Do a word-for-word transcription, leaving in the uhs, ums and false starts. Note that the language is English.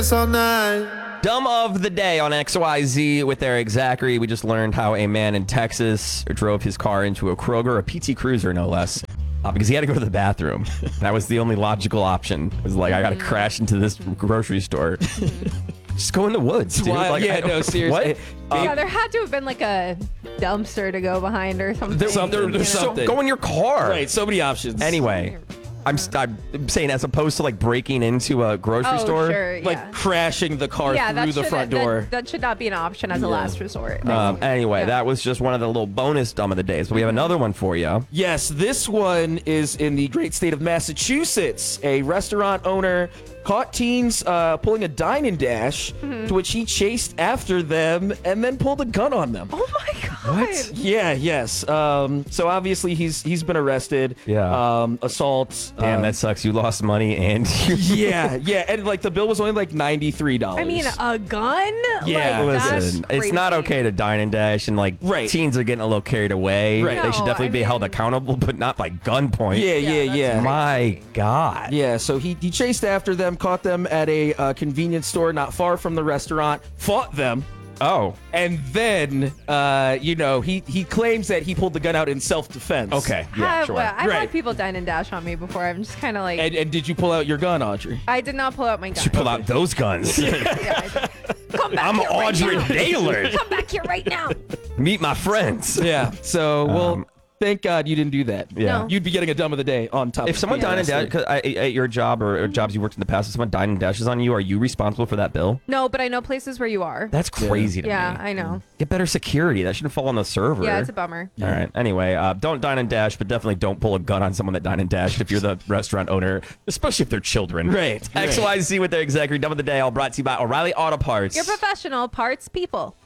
us all night. Dumb of the day on X Y Z with Eric Zachary. We just learned how a man in Texas drove his car into a Kroger, a P T Cruiser no less, uh, because he had to go to the bathroom. That was the only logical option. It was like, I got to crash into this grocery store. Just go in the woods, dude. Well, Like, yeah, I don't- no, seriously. What? Yeah, there had to have been like a dumpster to go behind or something. There- Something, there- there's there's so- something. Go in your car. Right, so many options. Anyway, I'm, I'm saying as opposed to like breaking into a grocery Oh, store. sure, yeah. Like crashing the car yeah, through that the should, front that- door. That, should not be an option as a last resort. Um, anyway, Yeah. that was just one of the little bonus dumb of the days. But we have another one for you. Yes, this one is in the great state of Massachusetts. A restaurant owner caught teens uh, pulling a dine and dash, Mm-hmm. to which he chased after them and then pulled a gun on them. Oh my god. What? Yeah, yes. Um, so obviously he's he's been arrested. Yeah. Um, assault. Damn, um, that sucks. You lost money and you. yeah, yeah, and like the bill was only like ninety-three dollars. I mean, a gun? Yeah. Like, that's Listen, it's not crazy. okay to dine and dash, and like Right. teens are getting a little carried away. Right. They should No, definitely I be held mean- accountable, but not by gunpoint. yeah, Yeah, yeah, that's yeah. crazy. My God. Yeah, so he, he chased after them, caught them at a uh, convenience store not far from the restaurant, fought them, Oh. and then, uh, you know, he, he claims that he pulled the gun out in self-defense. Okay. Yeah. Uh, Sure. well, I've Right. had people dine and dash on me before. I'm just kind of like, And, and did you pull out your gun, Audrey? I did not pull out my gun. You pull out those guns. Yeah, I- Come back I'm here right Audrey now. Baylor. Come back here right now. Meet my friends. Yeah. So, well, Um, thank God you didn't do that. Yeah. No. You'd be getting a dumb of the day on top If of someone being dined and arrested. dash, 'cause I- at your job or, or jobs you worked in the past, if someone dined and dashes on you, are you responsible for that bill? No, but I know places where you are. That's crazy to Yeah, me. I know. Get better security. That shouldn't fall on the server. Yeah, it's a bummer. All right. Anyway, uh, don't dine and dash, but definitely don't pull a gun on someone that dined and dashed if you're the restaurant owner, especially if they're children. Right, right. X Y Z with their executive dumb of the day, all brought to you by O'Reilly Auto Parts. Your professional parts people.